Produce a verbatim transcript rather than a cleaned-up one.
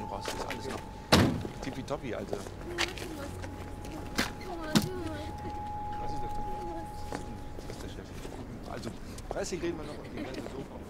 raus. Das ist alles noch tippitoppi, also. Was ist das denn? Das ist der Chef. Also, dreißig reden wir noch und die ganze Sofa.